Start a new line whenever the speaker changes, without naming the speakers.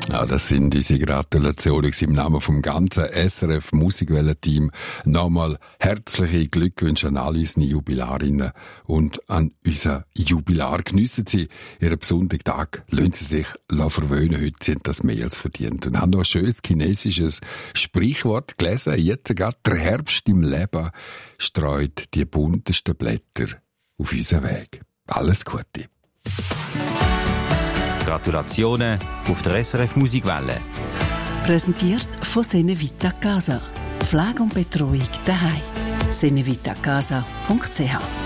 Ja, das sind unsere Gratulationen im Namen vom ganzen SRF Musikwelle-Team. Nochmal herzliche Glückwünsche an alle unsere Jubilarinnen und an unseren Jubilar. Geniessen Sie Ihren besonderen Tag. Lassen Sie sich verwöhnen. Heute sind das mehr als verdient. Und haben noch ein schönes chinesisches Sprichwort gelesen. Jetzt gerade der Herbst im Leben streut die buntesten Blätter auf unseren Weg. Alles Gute.
Gratulationen auf der SRF Musikwelle.
Präsentiert von Senevita Casa. Pflege und Betreuung daheim. senevitacasa.ch